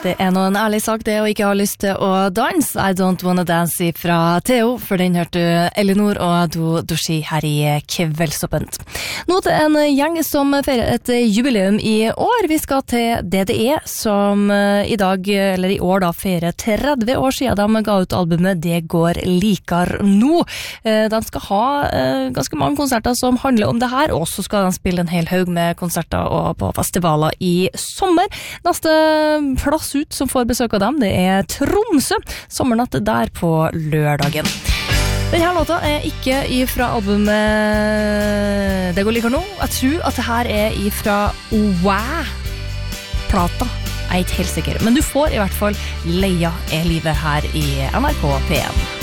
Det nå en ærlig sak det å ikke ha lyst til å danse. I don't wanna dance fra Theo, for den hørte du Elinor og Doshi her i Kveldsåpent. Nå til en gjeng som feirer et jubileum i år. Vi skal til DDE, som i dag, eller i år da, feirer 30 år siden de ga ut albumet Det går likar nå. De skal ha ganske mange konserter som handler om det her, og så skal de spille en hel haug med konserter og på festivaler i sommer. Neste plass ut som får besøk av dem, det Tromsø, sommernatt der på lørdagen. Denne låta ikke ifra albumet Det går likar nå. Jeg tror at det her ifra Wow-plata. Jeg ikke helt sikker, men du får i hvert fall Leia livet her i NRK P1.